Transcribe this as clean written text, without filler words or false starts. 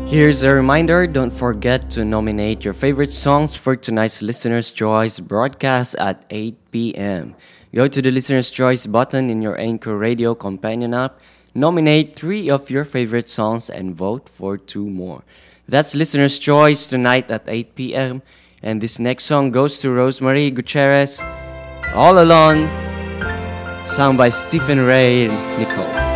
Here's a reminder, don't forget to nominate your favorite songs for tonight's Listener's Choice broadcast at 8 p.m. Go to the Listener's Choice button in your Anchor Radio companion app, nominate three of your favorite songs, and vote for two more. That's Listener's Choice tonight at 8 p.m. And this next song goes to Rosemary Gutierrez, All Alone, sung by Stephen Ray Nichols.